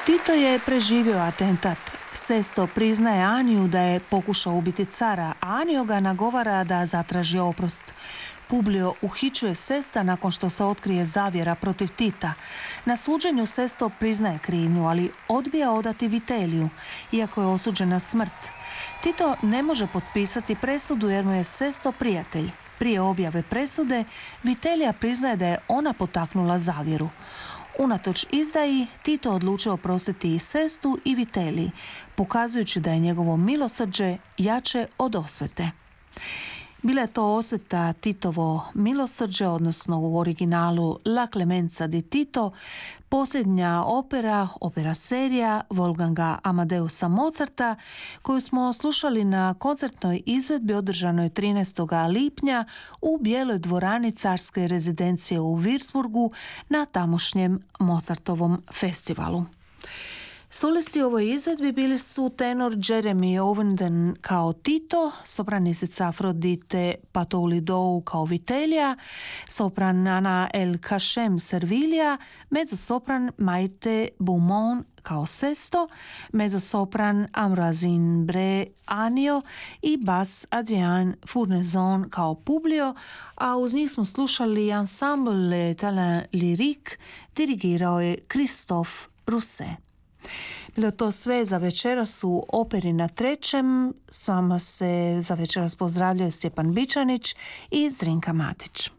Tito je preživio atentat. Sesto priznaje Aniju da je pokušao ubiti cara, a Anio ga nagovara da zatraži oprost. Publio uhićuje Sesta nakon što se otkrije zavjera protiv Tita. Na suđenju Sesto priznaje krivnju, ali odbija odati Viteliju, iako je osuđen na smrt. Tito ne može potpisati presudu jer mu je Sesto prijatelj. Prije objave presude, Vitelija priznaje da je ona potaknula zavjeru. Unatoč izdaji, Tito odlučio oprostiti i Sestu i Viteliji, pokazujući da je njegovo milosrđe jače od osvete. Bila je to osveta Titovo milosrđe, odnosno u originalu La Clemenza di Tito, posljednja opera serija Wolfganga Amadeusa Mozarta, koju smo slušali na koncertnoj izvedbi održanoj 13. lipnja u Bijeloj dvorani carske rezidencije u Würzburgu na tamošnjem Mozartovom festivalu. Solisti u ovoj izvedbi bili su tenor Jeremy Ovenden kao Tito, sopranistica Afrodite Patoulidou kao Vitelija, sopran Ana El Kashem Servilija, mezzosopran Maite Beaumont kao Sesto, mezzosopran Ambroisine Bre Anio i bas Adrien Fournezon kao Publio, a uz njih smo slušali ensemble Le Talent Lyrique, dirigirao je Christophe Rousset. Bilo to sve za večeras u Operi na trećem. S vama se za večeras pozdravljaju Stjepan Bičanić i Zrinka Matić.